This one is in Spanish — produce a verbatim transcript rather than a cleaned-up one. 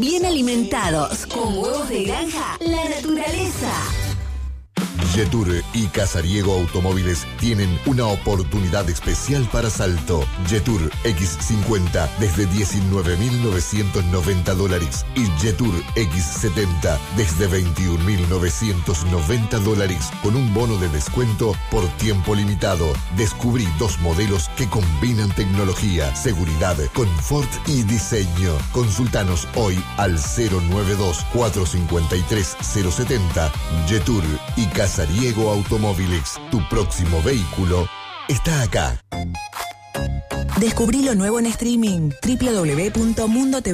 Bien alimentados, con huevos de granja, la naturaleza. Jetour y Casariego Automóviles tienen una oportunidad especial para Salto. Jetour equis cincuenta desde diecinueve mil novecientos noventa dólares y Jetour equis setenta desde veintiún mil novecientos noventa dólares con un bono de descuento por tiempo limitado. Descubrí dos modelos que combinan tecnología, seguridad, confort y diseño. Consultanos hoy al cero nueve dos, cuatro cinco tres, cero siete cero. Jetour y Casariego Casariego Automóviles, tu próximo vehículo está acá. Descubrí lo nuevo en streaming. doble u doble u doble u punto mundo t v